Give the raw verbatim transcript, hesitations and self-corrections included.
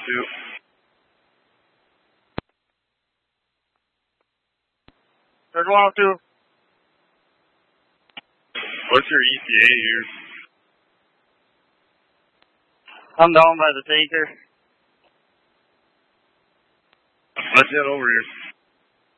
two. Third one oh two. What's your E T A here? I'm down by the tanker. Let's head over here.